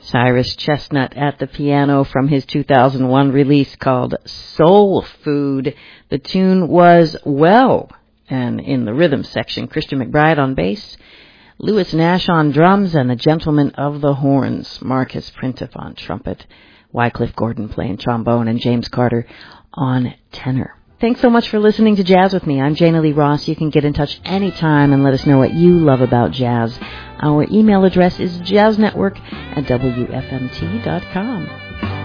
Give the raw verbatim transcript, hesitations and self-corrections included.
Cyrus Chestnut at the piano from his two thousand one release called Soul Food. The tune was Well, and in the rhythm section, Christian McBride on bass, Lewis Nash on drums, and the Gentlemen of the Horns, Marcus Printiff on trumpet, Wycliffe Gordon playing trombone, and James Carter on tenor. Thanks so much for listening to Jazz with me. I'm Jana Lee Ross. You can get in touch anytime and let us know what you love about jazz. Our email address is jazznetwork at W F M T dot com.